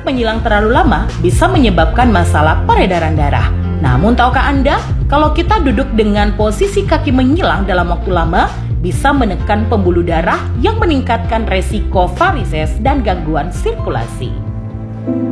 duduk menyilang terlalu lama bisa menyebabkan masalah peredaran darah. Namun tahukah Anda, kalau kita duduk dengan posisi kaki menyilang dalam waktu lama, bisa menekan pembuluh darah yang meningkatkan resiko varises dan gangguan sirkulasi.